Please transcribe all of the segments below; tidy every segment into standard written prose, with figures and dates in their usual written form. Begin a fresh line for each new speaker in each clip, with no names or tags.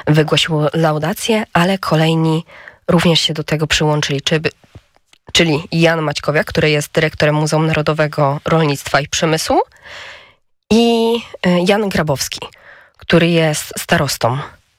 wygłosiło laudację, ale kolejni również się do tego przyłączyli, czyli Jan Maćkowiak, który jest dyrektorem Muzeum Narodowego Rolnictwa i Przemysłu, i Jan Grabowski, który jest starostą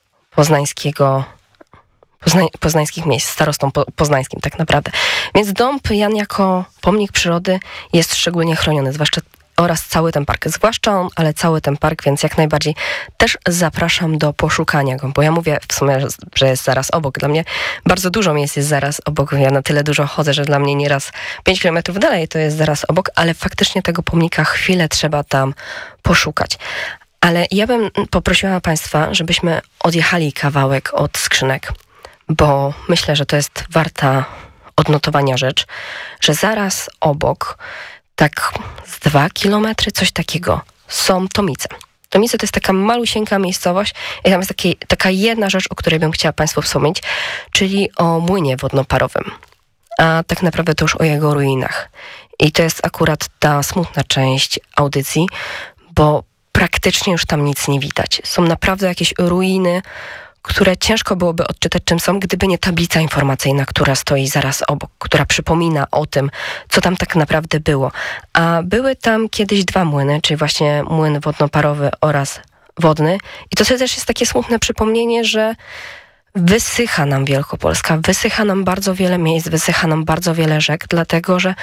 poznańskich miejsc, starostą poznańskim tak naprawdę. Więc Dąb Jan jako pomnik przyrody jest szczególnie chroniony, oraz cały ten park, zwłaszcza on, ale cały ten park, więc jak najbardziej też zapraszam do poszukania go, bo ja mówię w sumie, że jest zaraz obok. Dla mnie bardzo dużo miejsc jest zaraz obok. Ja na tyle dużo chodzę, że dla mnie nieraz 5 kilometrów dalej to jest zaraz obok, ale faktycznie tego pomnika chwilę trzeba tam poszukać. Ale ja bym poprosiła Państwa, żebyśmy odjechali kawałek od skrzynek, bo myślę, że to jest warta odnotowania rzecz, że zaraz obok, tak z 2 kilometry, coś takiego, są Tomice. Tomice to jest taka malusieńka miejscowość i tam jest taka jedna rzecz, o której bym chciała Państwu wspomnieć, czyli o młynie wodnoparowym, a tak naprawdę to już o jego ruinach. I to jest akurat ta smutna część audycji, bo praktycznie już tam nic nie widać. Są naprawdę jakieś ruiny, które ciężko byłoby odczytać, czym są, gdyby nie tablica informacyjna, która stoi zaraz obok, która przypomina o tym, co tam tak naprawdę było. A były tam kiedyś 2 młyny, czyli właśnie młyn wodnoparowy oraz wodny. I to też jest takie smutne przypomnienie, że wysycha nam Wielkopolska, wysycha nam bardzo wiele miejsc, wysycha nam bardzo wiele rzek, dlatego że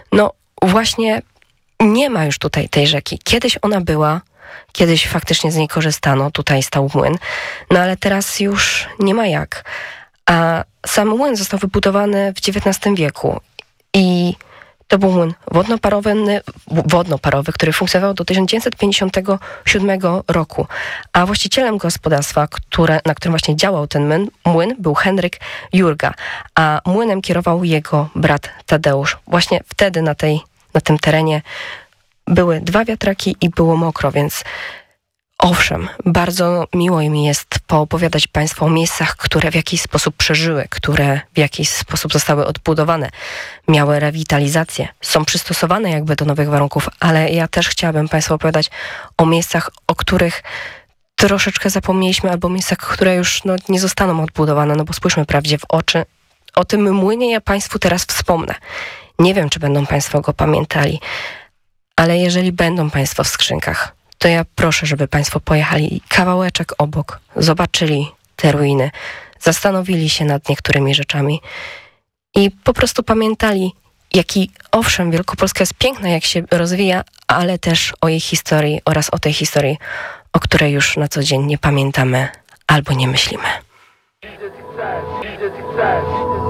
właśnie nie ma już tutaj tej rzeki. Kiedyś ona była, kiedyś faktycznie z niej korzystano, tutaj stał młyn, ale teraz już nie ma jak. A sam młyn został wybudowany w XIX wieku i to był młyn wodnoparowy, który funkcjonował do 1957 roku. A właścicielem gospodarstwa, na którym właśnie działał ten młyn, był Henryk Jurga, a młynem kierował jego brat Tadeusz. Właśnie wtedy na tym terenie były 2 wiatraki i było mokro, więc owszem, bardzo miło mi jest poopowiadać Państwu o miejscach, które w jakiś sposób przeżyły, które w jakiś sposób zostały odbudowane, miały rewitalizację, są przystosowane jakby do nowych warunków, ale ja też chciałabym Państwu opowiadać o miejscach, o których troszeczkę zapomnieliśmy, albo miejscach, które już nie zostaną odbudowane, bo spójrzmy prawdzie w oczy. O tym młynie ja Państwu teraz wspomnę. Nie wiem, czy będą Państwo go pamiętali, ale jeżeli będą Państwo w skrzynkach, to ja proszę, żeby Państwo pojechali kawałeczek obok, zobaczyli te ruiny, zastanowili się nad niektórymi rzeczami i po prostu pamiętali, owszem, Wielkopolska jest piękna, jak się rozwija, ale też o jej historii oraz o tej historii, o której już na co dzień nie pamiętamy albo nie myślimy. Widzieć chcesz.